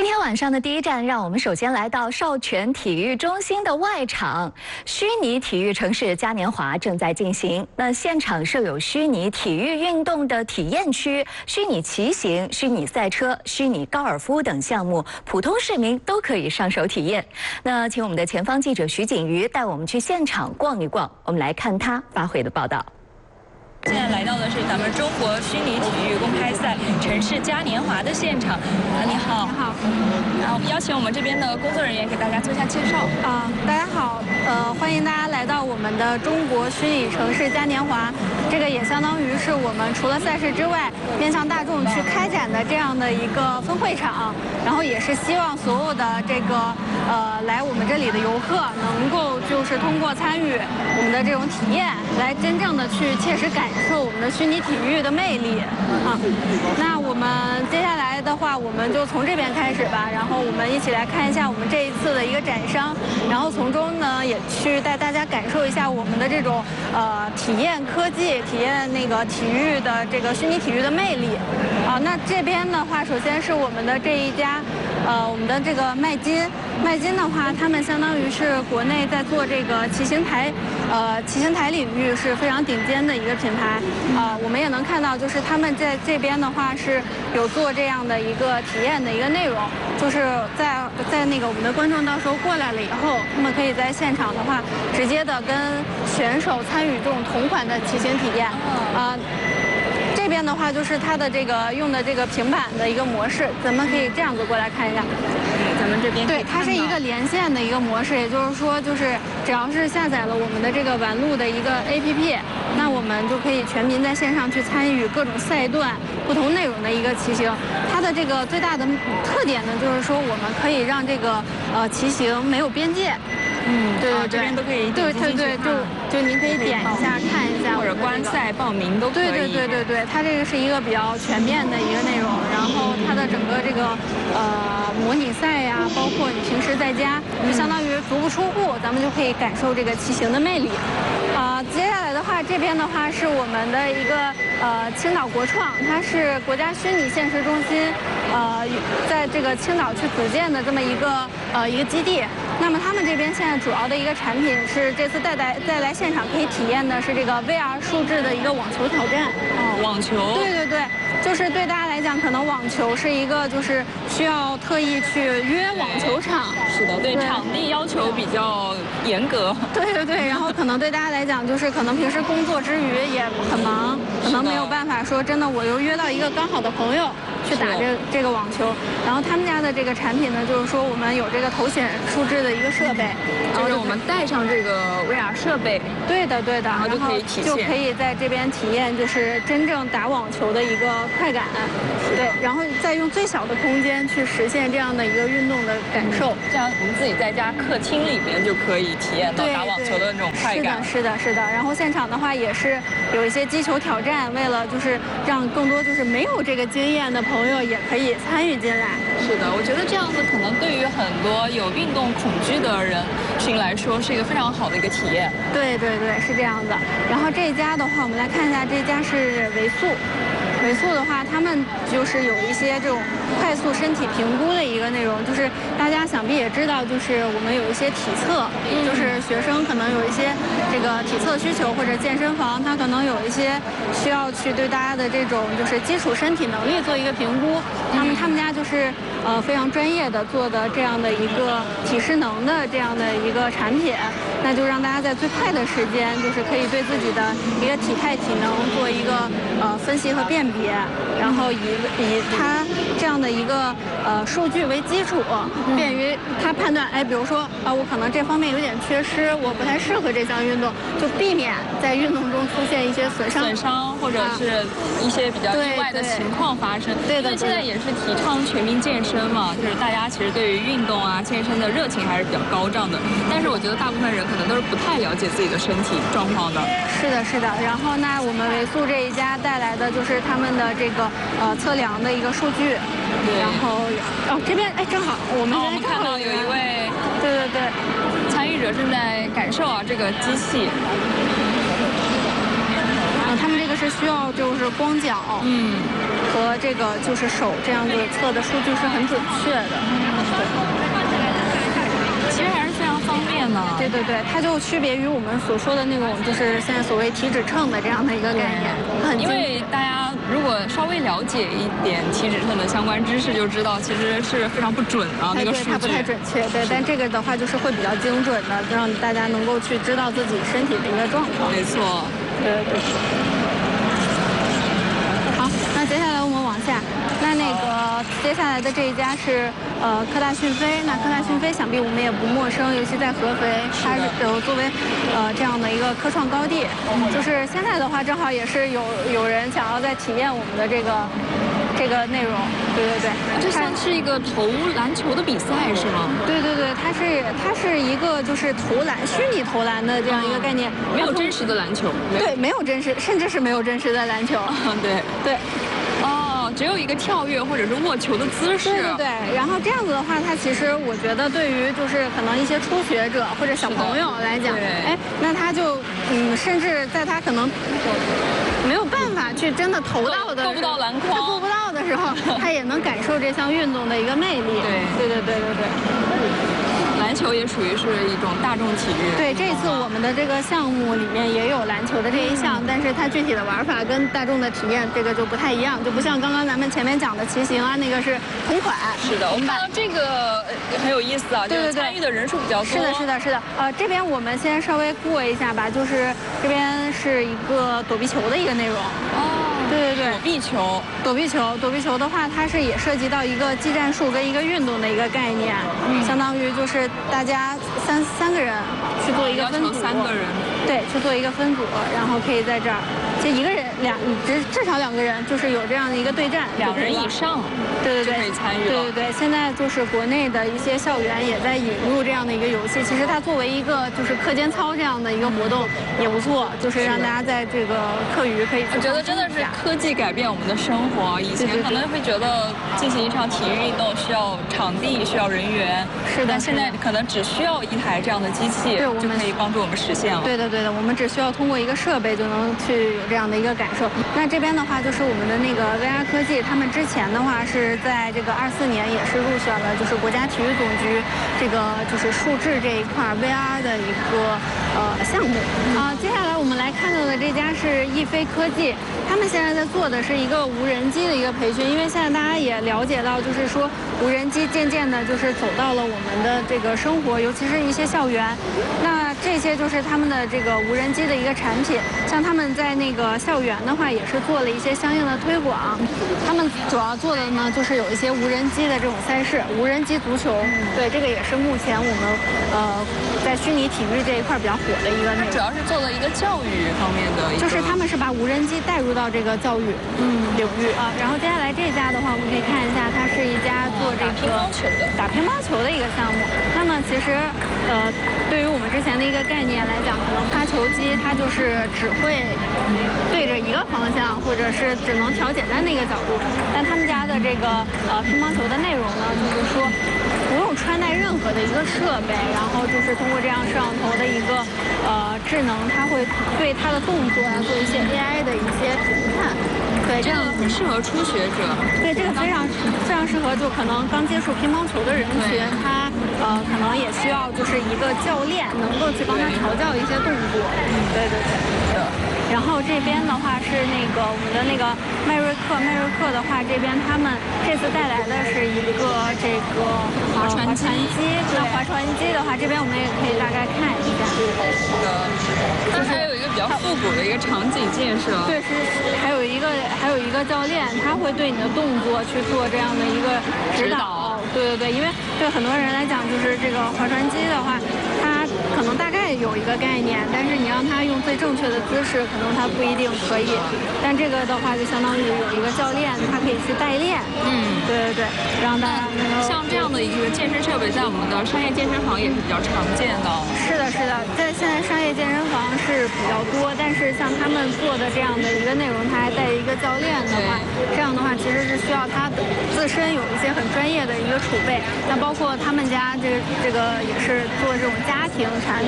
今天晚上的第一站，让我们首先来到少泉体育中心的外场，虚拟体育城市嘉年华正在进行。那现场设有虚拟体育运动的体验区、虚拟骑行、虚拟赛车、虚拟高尔夫等项目，普通市民都可以上手体验。那请我们的前方记者徐景瑜带我们去现场逛一逛，我们来看他发回的报道。 现在来到的是咱们中国虚拟体育公开赛城市嘉年华的现场。你好，你好。我们邀请我们这边的工作人员给大家做一下介绍。 大家好，欢迎大家来到我们的中国虚拟城市嘉年华。这个也相当于是我们除了赛事之外，面向大众去开展的这样的一个分会场。然后也是希望所有的这个来我们这里的游客能够就是通过参与我们的这种体验，来真正的去切实感受我们的虚拟体育的魅力啊。那我们接下来的话，我们就从这边开始吧，然后我们一起来看一下我们这一次的一个展商，然后从中呢也去带大家感受一下我们的这种体验科技、体验那个体育的这个虚拟体育的魅力啊。那这边的话，首先是我们的这一家我们的这个麦金。麦金的话，他们相当于是国内在做这个骑行台，骑行台领域是非常顶尖的一个品牌。我们也能看到，就是他们在这边的话是有做这样的一个体验的一个内容，就是在那个我们的观众到时候过来了以后，他们可以在现场的话，直接的跟选手参与这种同款的骑行体验。这边的话就是它的这个用的这个平板的一个模式，咱们可以这样子过来看一下。 咱们这边对，它是一个连线的一个模式，也就是说，就是只要是下载了我们的这个玩路的一个 APP， 那我们就可以全民在线上去参与各种赛段、不同内容的一个骑行。它的这个最大的特点呢，就是说我们可以让这个骑行没有边界。对， 这边都可以。 对，就您可以点一下看一下， 或者观赛报名都可以。 对，它这个是一个比较全面的一个内容，然后它的整个这个模拟赛呀，包括你平时在家，就相当于足不出户，咱们就可以感受这个骑行的魅力。接下来的话，这边的话是我们的一个青岛国创，它是国家虚拟现实中心在这个青岛去组建的这么一个基地。那么他们这边现在主要的一个产品是这次带来现场可以体验的是这个 VR 数字的一个网球挑战。 网球。对。 就是对大家来讲，可能网球是一个就是需要特意去约网球场。 是的，对场地要求比较严格。 对，然后可能对大家来讲，就是可能平时工作之余也很忙，可能没有办法说真的我又约到一个刚好的朋友去打这个网球。然后他们家的这个产品呢，就是说我们有这个头显数字的一个设备， 就是我们带上这个 VR 设备。对的， 然后就可以在这边体验就是真正打网球的一个快感。对，然后再用最小的空间去实现这样的一个运动的感受。 这样我们自己在家客厅里面就可以体验到打网球的那种快感。 是的。然后现场的话也是有一些击球挑战，为了就是让更多就是没有这个经验的朋友也可以参与进来。 是的，我觉得这样子可能对于很多有运动恐惧的人群来说是一个非常好的一个体验。 对，是这样的。然后这一家的话，我们来看一下，这家是维速。维速的话，他们就是有一些这种快速身体评估的一个内容，就是大家想必也知道，就是我们有一些体测，就是学生可能有一些这个体测需求，或者健身房它可能有一些需要去对大家的这种就是基础身体能力做一个评估。他们家就是非常专业的做的这样的一个体适能的这样的一个产品，那就让大家在最快的时间，就是可以对自己的一个体态体能做一个分析和辨别，然后以它这样的一个数据为基础，便于他判断，比如说我可能这方面有点缺失，我不太适合这项运动，就避免在运动中出现一些损伤或者是一些比较意外的情况发生。 对的。 因为现在也是提倡全民健身嘛，就是大家其实对于运动啊、健身的热情还是比较高涨的。但是我觉得大部分人可能都是不太了解自己的身体状况的。 是的。然后那我们维速这一家带来的就是他们的这个测量的一个数据。对。然后这边正好我们看到有一位对参与者正在感受这个机器。 他们这个是需要就是光脚。 和这个就是手这样子测的数据是很准确的。 其实还是非常方便的。 对对对，它就区别于我们所说的那种就是现在所谓体脂秤的这样的一个概念，很因为大家如果稍微了解一点体脂秤的相关知识，就知道其实是非常不准啊，那个数据它不太准确。对，但这个的话就是会比较精准的，让大家能够去知道自己身体的一个状况。 没错。 对对。好，那接下来我们往下，那个接下来的这一家是科大讯飞。那科大讯飞想必我们也不陌生，尤其在合肥，它是作为这样的一个科创高地。就是现在的话，正好也是有人想要在体验我们的这个内容。对对对， 这像是一个投篮球的比赛是吗？ 对对对，它是一个就是虚拟投篮的这样一个概念， 没有真实的篮球。 对，没有真实，甚至是没有真实的篮球。 对对。 哦，只有一个跳跃或者是握球的姿势。 对对对，然后这样子的话，它其实我觉得对于就是可能一些初学者或者小朋友来讲，哎，那他就甚至在他可能没有办法去真的投到的， 够不到篮筐， 他够不到的时候，他也能感受这项运动的一个魅力。对对对对对对。 篮球也属于是一种大众体育。 对，这次我们的这个项目里面也有篮球的这一项，但是它具体的玩法跟大众的体验这个就不太一样，就不像刚刚咱们前面讲的骑行啊，那个是同款。 是的，我们看到这个很有意思啊，就是参与的人数比较多。 是的，是的，是的。这边我们先稍微过一下吧，就是这边是一个躲避球的一个内容。哦。对对对，躲避球的话，它是也涉及到一个技战术跟一个运动的一个概念，相当于就是大家三个人去做一个分组 ，3个人， 对，去做一个分组，然后可以在这儿，就一个人至少2个人，就是有这样的一个对战 ，2人以上， 对对对， 可以参与。 对对对，现在就是国内的一些校园也在引入这样的一个游戏，其实它作为一个就是课间操这样的一个活动也不错，就是让大家在这个课余可以。 我觉得真的是科技改变我们的生活，以前可能会觉得进行一场体育运动需要场地，需要人员， 是的， 但现在可能只需要一台这样的机器，就可以帮助我们实现了。 对的对的，我们只需要通过一个设备就能去有这样的一个感受。那这边的话就是我们的那个 VR 科技，他们之前的话是在这个24年也是入选了就是国家体育总局这个就是数智这一块 VR 的一个项目啊。接下来我们来看到的这家是易飞科技，他们现在在做的是一个无人机的一个培训，因为现在大家也了解到，就是说无人机渐渐的就是走到了我们的这个生活，尤其是一些校园。那这些就是他们的这个无人机的一个产品，像他们在那个校园的话，也是做了一些相应的推广。他们主要做的呢，就是有一些无人机的这种赛事，无人机足球。对，这个也是目前我们在虚拟体育这一块比较火的一个内容。 主要是做了一个教育方面的， 就是他们是把无人机带入到这个教育领域啊。然后接下来这家的话，我们可以看一下，它是一家做这个打乒乓球的一个项目。那么其实对于我们之前的一个概念来讲，可能发球机它就是只会对着一个方向，或者是只能调简单的一个角度。但他们家的这个乒乓球的内容呢，就是说不用穿戴任何的一个设备，然后就是通过这样摄像头的一个智能，它会对它的动作做一些 AI 的一些评判。对， 这样很适合初学者。 对，这个非常适合就可能刚接触乒乓球的人群，他可能也需要就是一个教练能够去帮他调教一些动作。对对对。然后这边的话是那个我们的那个迈瑞克的话，这边他们这次带来的是一个这个划船机。那划船机的话，这边我们也可以大概看一下。 它还有一个比较复古的一个场景建设。 对，是还有一个教练，他会对你的动作去做这样的一个指导。对对对，因为对很多人来讲，就是这个划船机的话，它可能大概有一个概念，但是你让他用最正确的姿势，可能他不一定可以。但这个的话，就相当于有一个教练，他可以去代练。对对对，让大家能够像这样的一个健身设备，在我们的商业健身房也是比较常见的。 是的，是的，在现在商业健身房是比较多，但是像他们做的这样的一个内容，他还带一个教练的话，这样的话其实是需要他自身有一些很专业的一个储备。那包括他们家这个也是做这种家庭产品。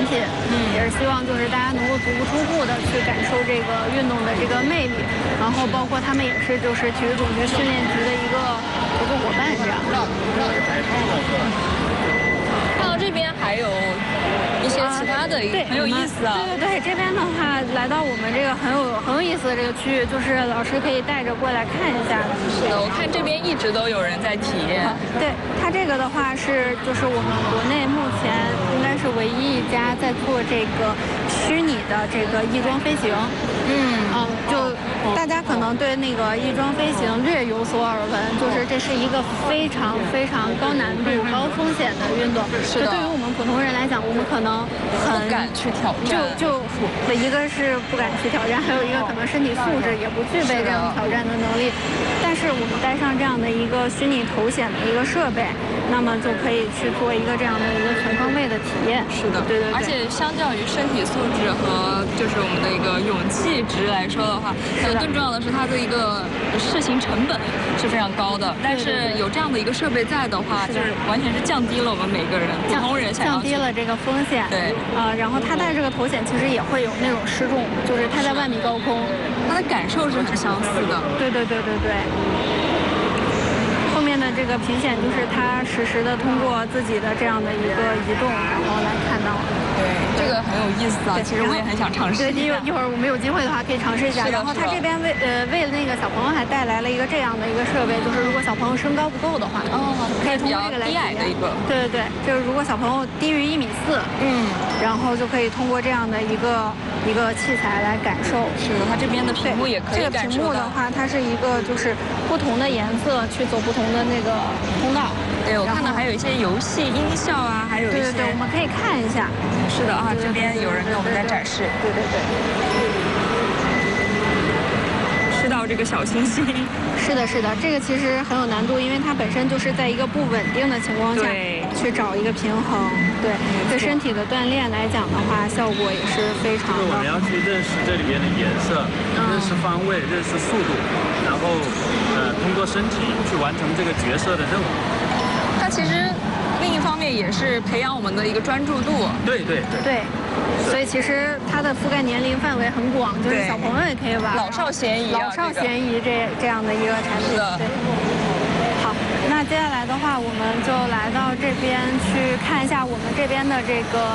也是希望就是大家能够足不出户的去感受这个运动的这个魅力，然后包括他们也是就是体育总局训练局的一个合作伙伴这样。 看到这边还有一些其他的，很有意思啊。 对，这边的话来到我们这个很有意思的这个区域，就是老师可以带着过来看一下的。 是的，我看这边一直都有人在体验。 对，它这个的话是就是我们国内目前应该是唯一一家在做这个虚拟的这个翼装飞行。就大家可能对那个翼装飞行略有所耳闻，就是这是一个非常非常高难度、高风险的运动。 是的。 对于我们普通人来讲，我们可能不敢去挑战。 一个是不敢去挑战，还有一个可能身体素质也不具备这样挑战的能力。但是我们带上这样的一个虚拟头显的一个设备，那么就可以去做一个这样的一个全方位的体验。 是的，对。而且相较于身体素质和就是我们的一个勇气值来说的话，可能更重要的是它的一个试行成本是非常高的。但是有这样的一个设备在的话，就是完全是降低了我们每个人普通人想要降低了这个风险。 对。 然后它戴这个头显其实也会有那种失重，就是它在万米高空， 它的感受是很相似的。 对。后面的这个屏显就是它实时的通过自己的这样的一个移动，然后来看到。 对，这个很有意思啊！其实我也很想尝试。 对，一会儿我们有机会的话可以尝试一下。然后它这边为了那个小朋友还带来了一个这样的一个设备，就是如果小朋友身高不够的话，可以通过这个来体验。 低矮的一个。 对，就是如果小朋友低于1.4米，然后就可以通过这样的一个器材来感受。 是的，它这边的屏幕也可以感受到。 这个屏幕的话，它是一个就是不同的颜色去走不同的那个通道。 对，我看到还有一些游戏音效啊，还有一些。 对，我们可以看一下。 是的啊，这边有人给我们在展示。 对。 吃到这个小星星。 是的，这个其实很有难度，因为它本身就是在一个不稳定的情况下去找一个平衡。对身体的锻炼来讲的话，效果也是非常的。 我们要去认识这里边的颜色，认识方位，认识速度，然后通过身体去完成这个角色的任务。 它其实另一方面也是培养我们的一个专注度。 对。 所以其实它的覆盖年龄范围很广，就是小朋友也可以玩， 老少咸宜这样的一个产品。对。好，那接下来的话，我们就来到这边去看一下我们这边的这个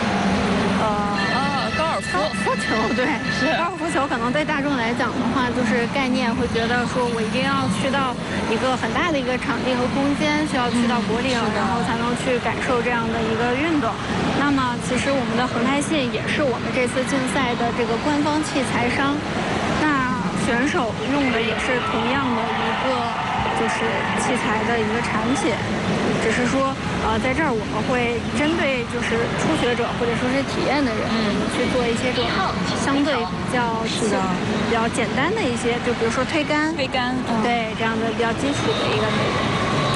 高尔夫球。对，高尔夫球可能对大众来讲的话，就是概念会觉得说我一定要去到一个很大的一个场地和空间，需要去到国岭，然后才能去感受这样的一个运动。那么其实我们的恒泰信也是我们这次竞赛的这个官方器材商，那选手用的也是同样的一个就是器材的一个产品，只是说在这儿我们会针对就是初学者或者说是体验的人，去做一些这种相对比较简单的一些，就比如说推杆，对，这样的比较基础的一个内容。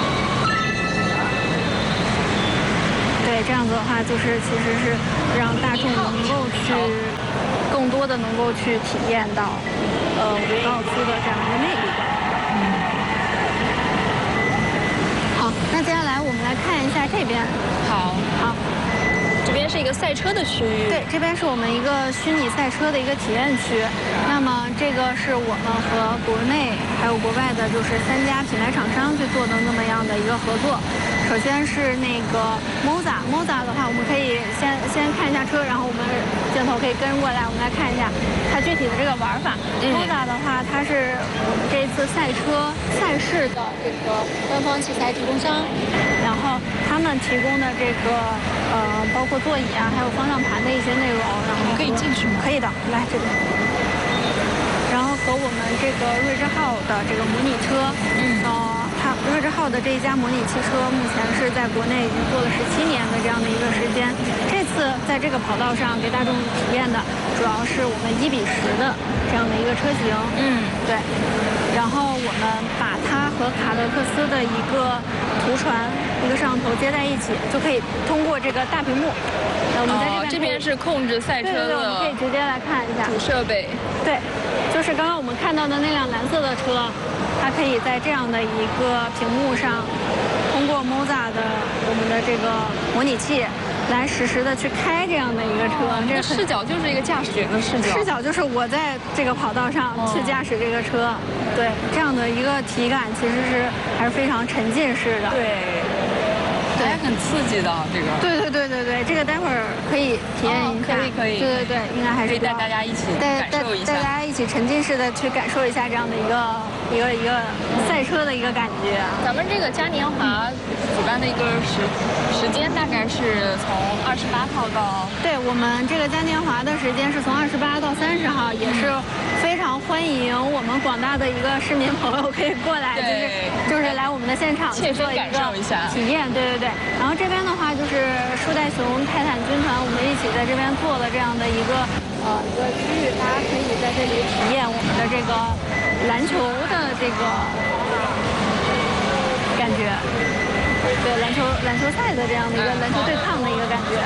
对，这样子的话，就是其实是让大众能够去更多的能够去体验到高尔夫的这样一个魅力。好，那接下来我们来看一下这边。 好。这边是一个赛车的区域。 对，这边是我们一个虚拟赛车的一个体验区。那么这个是我们和国内还有国外的，就是3家品牌厂商去做的那么样的一个合作。首先是那个 Moza 的话，我们可以先看一下车，然后我们镜头可以跟过来，我们来看一下它具体的这个玩法。Moza 的话，它是我们这次赛车赛事的这个官方器材提供商，然后他们提供的这个包括座椅啊，还有方向盘的一些内容，然后可以进去吗？ 可以的，来这边。然后和我们这个锐志号的这个模拟车，锐志号的这一家模拟汽车目前是在国内已经做了17年的这样的一个时间。这次在这个跑道上给大众体验的主要是我们1:10的这样的一个车型。对。然后我们把它和卡勒克斯的一个图传、一个摄像头接在一起，就可以通过这个大屏幕。我们在这边是控制赛车的。 对，我们可以直接来看一下主设备。 对，就是刚刚我们看到的那辆蓝色的车。 它可以在这样的一个屏幕上，通过 Moza 的我们的这个模拟器来实时的去开这样的一个车。 这个视角就是一个驾驶员的视角。 视角就是我在这个跑道上去驾驶这个车，对，这样的一个体感其实还是非常沉浸式的。 对。还很刺激的这个。 对，这个待会儿可以体验一下。 可以。 对，应该还是可以带大家一起感受一下。 带大家一起沉浸式的去感受一下这样的一个赛车的一个感觉。 咱们这个嘉年华举办的一个时间大概是从28号到。 对，我们这个嘉年华的时间是从28到30号，也是非常欢迎我们广大的一个市民朋友可以过来，就是来我们的现场切身感受一下体验。对。然后这边的话就是树袋熊泰坦军团，我们一起在这边做了这样的一个区域，大家可以在这里体验我们的这个篮球的这个感觉，对篮球赛的这样的一个篮球对抗的一个感觉。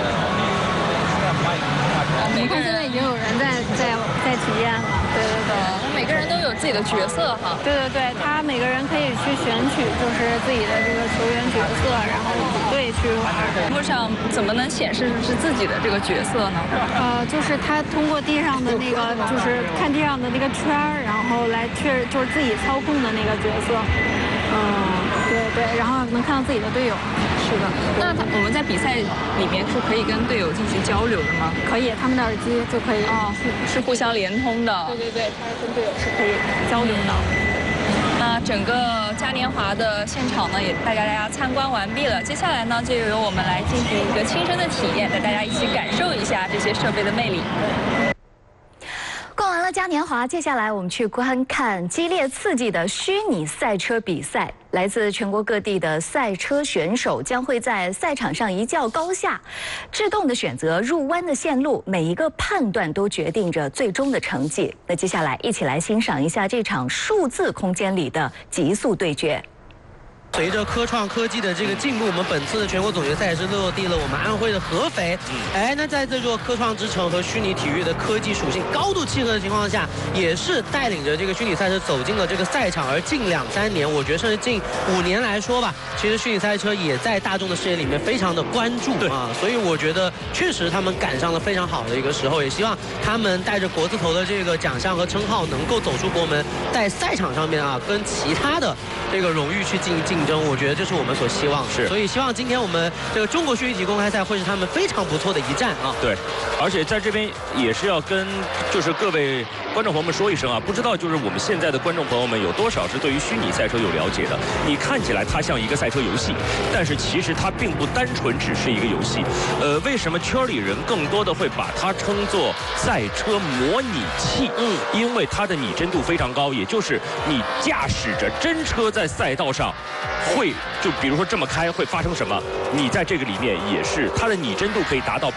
我们看现在已经有人在体验了，对。 每个人都有自己的角色哈。 对，他每个人可以去选取就是自己的这个球员角色，然后组队去玩。 屏幕上怎么能显示是自己的这个角色呢？ 就是他通过地上的那个，就是看地上的那个圈儿，然后来就是自己操控的那个角色。对，然后能看到自己的队友。 是的。那我们在比赛里面是可以跟队友进行交流的吗？ 可以，他们的耳机就可以。 是互相连通的。 对，他跟队友是可以交流的。 那整个嘉年华的现场呢，也带大家参观完毕了。接下来呢，就由我们来进行一个亲身的体验，带大家一起感受一下这些设备的魅力。 逛完了嘉年华，接下来我们去观看激烈刺激的虚拟赛车比赛。来自全国各地的赛车选手将会在赛场上一较高下，制动的选择、入弯的线路，每一个判断都决定着最终的成绩。那接下来一起来欣赏一下这场数字空间里的极速对决。 随着科创科技的这个进步，我们本次的全国总决赛也是落地了我们安徽的合肥。那在这座科创之城和虚拟体育的科技属性高度契合的情况下，也是带领着这个虚拟赛车走进了这个赛场。而近2-3年，我觉得甚至近5年来说吧，其实虚拟赛车也在大众的视野里面非常的关注啊。所以我觉得确实他们赶上了非常好的一个时候，也希望他们带着国字头的这个奖项和称号，能够走出国门，在赛场上面啊，跟其他的这个荣誉去进行竞争。我觉得这是我们所希望的。所以希望今天我们这个中国虚拟体公开赛会是他们非常不错的一战啊。 对，而且在这边也是要跟就是各位观众朋友们说一声啊，不知道就是我们现在的观众朋友们有多少是对于虚拟赛车有了解的？你看起来它像一个赛车游戏，但是其实它并不单纯只是一个游戏。为什么圈里人更多的会把它称作赛车模拟器？因为它的拟真度非常高，也就是你驾驶着真车在赛道上。会就比如说这么开会发生什么？你在这个里面也是，它的拟真度可以达到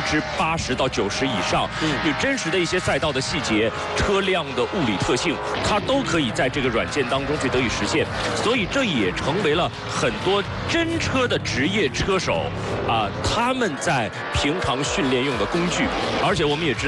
80%到90%以上。你真实的一些赛道的细节、车辆的物理特性，它都可以在这个软件当中去得以实现。所以这也成为了很多真车的职业车手他们在平常训练用的工具。而且我们也知道。